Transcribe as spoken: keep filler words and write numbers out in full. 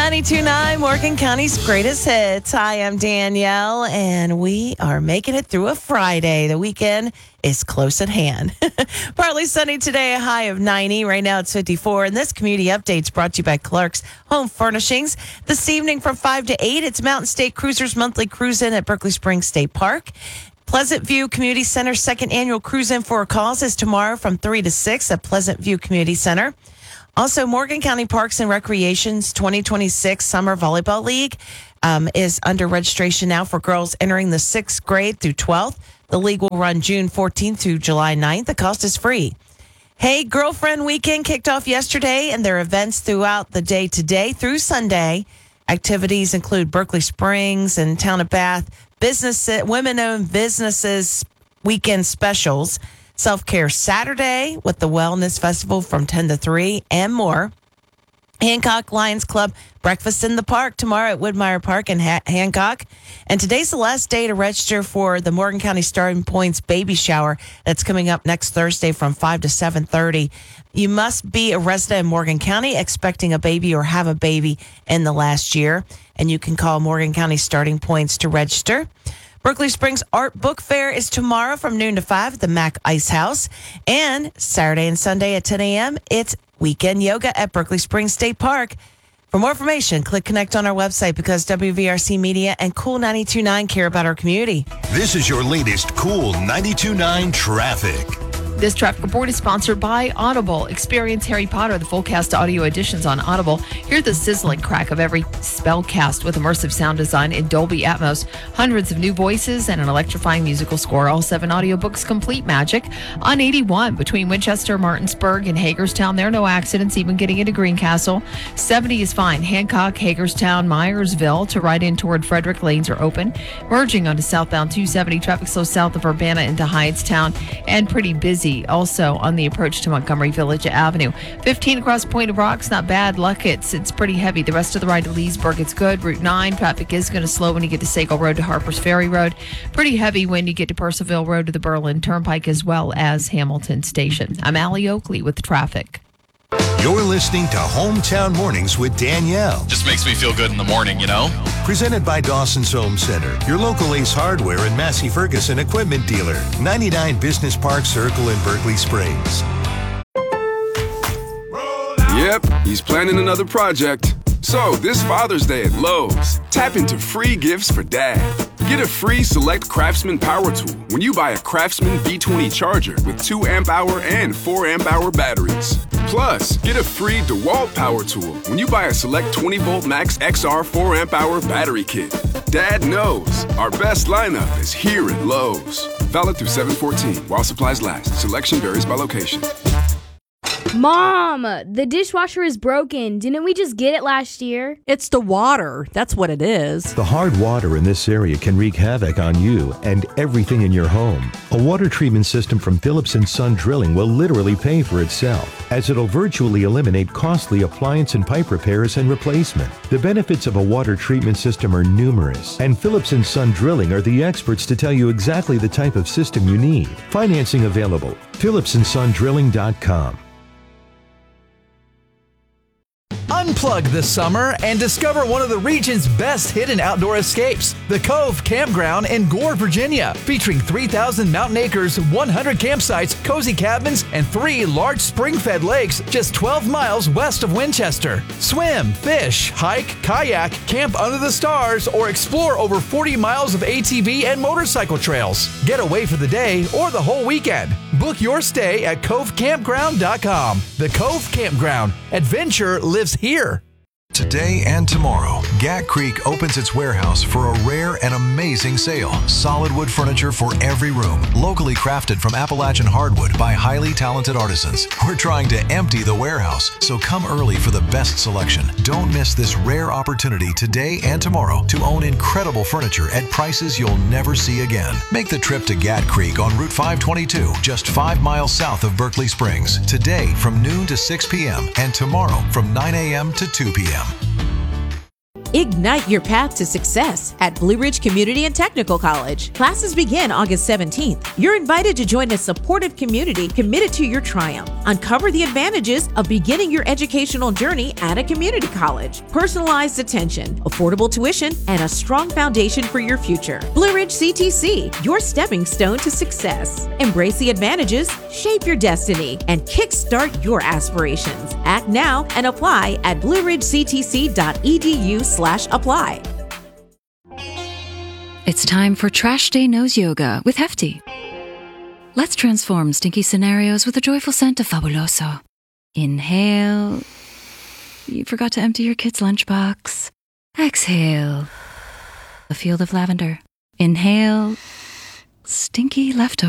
ninety-two point nine, Morgan County's greatest hits. Hi, I'm Danielle, and we are making it through a Friday. The weekend is close at hand. Partly sunny today, a high of ninety. Right now it's fifty-four. And this community update is brought to you by Clark's Home Furnishings. This evening from five to eight, it's Mountain State Cruisers Monthly Cruise In at Berkeley Springs State Park. Pleasant View Community Center's second annual Cruise In for a Cause is tomorrow from three to six at Pleasant View Community Center. Also, Morgan County Parks and Recreation's twenty twenty-six Summer Volleyball League um, is under registration now for girls entering the sixth grade through twelfth. The league will run June fourteenth through July ninth. The cost is free. Hey, Girlfriend Weekend kicked off yesterday, and there are events throughout the day today through Sunday. Activities include Berkeley Springs and Town of Bath, business, women-owned businesses weekend specials, Self-Care Saturday with the Wellness Festival from ten to three, and more. Hancock Lions Club breakfast in the park tomorrow at Woodmire Park in ha- Hancock. And today's the last day to register for the Morgan County Starting Points baby shower that's coming up next Thursday from five to seven thirty. You must be a resident of Morgan County expecting a baby or have a baby in the last year. And you can call Morgan County Starting Points to register. Berkeley Springs Art Book Fair is tomorrow from noon to five at the Mac Ice House. And Saturday and Sunday at ten a.m., it's weekend yoga at Berkeley Springs State Park. For more information, click connect on our website because W V R C Media and Cool ninety-two point nine care about our community. This is your latest Cool ninety-two point nine traffic. This traffic report is sponsored by Audible. Experience Harry Potter, the full cast audio editions on Audible. Hear the sizzling crack of every spell cast with immersive sound design in Dolby Atmos. Hundreds of new voices and an electrifying musical score. All seven audiobooks complete magic. On eighty-one, between Winchester, Martinsburg, and Hagerstown, there are no accidents, even getting into Greencastle. seventy is fine. Hancock, Hagerstown, Myersville to right in toward Frederick lanes are open. Merging onto southbound two seventy, traffic slow south of Urbana into Hyattstown, and pretty busy also on the approach to Montgomery Village Avenue. fifteen across Point of Rocks, not bad. Luckett's, it's pretty heavy. The rest of the ride to Leesburg, it's good. Route nine, traffic is going to slow when you get to Sagal Road to Harpers Ferry Road. Pretty heavy when you get to Purcellville Road to the Berlin Turnpike as well as Hamilton Station. I'm Allie Oakley with the traffic. You're listening to Hometown Mornings with Danielle. Just makes me feel good in the morning, you know? Presented by Dawson's Home Center, your local Ace Hardware and Massey Ferguson equipment dealer. ninety-nine Business Park Circle in Berkeley Springs. Yep, he's planning another project. So, this Father's Day at Lowe's, tap into free gifts for Dad. Get a free Select Craftsman power tool when you buy a Craftsman V twenty charger with two amp hour and four amp hour batteries. Plus, get a free DeWalt power tool when you buy a Select twenty volt Max X R four amp hour battery kit. Dad knows our best lineup is here at Lowe's. Valid through seven fourteen while supplies last. Selection varies by location. Mom, the dishwasher is broken. Didn't we just get it last year? It's the water. That's what it is. The hard water in this area can wreak havoc on you and everything in your home. A water treatment system from Phillips and Son Drilling will literally pay for itself, as it'll virtually eliminate costly appliance and pipe repairs and replacement. The benefits of a water treatment system are numerous, and Phillips and Son Drilling are the experts to tell you exactly the type of system you need. Financing available. Phillips and Son Drilling dot com. Unplug this summer and discover one of the region's best hidden outdoor escapes, the Cove Campground in Gore, Virginia, featuring three thousand mountain acres, one hundred campsites, cozy cabins, and three large spring-fed lakes just twelve miles west of Winchester. Swim, fish, hike, kayak, camp under the stars, or explore over forty miles of A T V and motorcycle trails. Get away for the day or the whole weekend. Book your stay at Cove Campground dot com. The Cove Campground. Adventure lives here. Today and tomorrow, Gat Creek opens its warehouse for a rare and amazing sale. Solid wood furniture for every room, locally crafted from Appalachian hardwood by highly talented artisans. We're trying to empty the warehouse, so come early for the best selection. Don't miss this rare opportunity today and tomorrow to own incredible furniture at prices you'll never see again. Make the trip to Gat Creek on Route five twenty-two, just five miles south of Berkeley Springs. Today from noon to six p.m. and tomorrow from nine a.m. to two p.m. Ignite your path to success at Blue Ridge Community and Technical College. Classes begin August seventeenth. You're invited to join a supportive community committed to your triumph. Uncover the advantages of beginning your educational journey at a community college. Personalized attention, affordable tuition, and a strong foundation for your future. Blue Ridge C T C, your stepping stone to success. Embrace the advantages, shape your destiny, and kickstart your aspirations. Act now and apply at blue ridge c t c dot e d u slash apply. It's time for Trash Day Nose Yoga with Hefty. Let's transform stinky scenarios with a joyful scent of Fabuloso. Inhale. You forgot to empty your kid's lunchbox. Exhale. A field of lavender. Inhale. Stinky leftovers.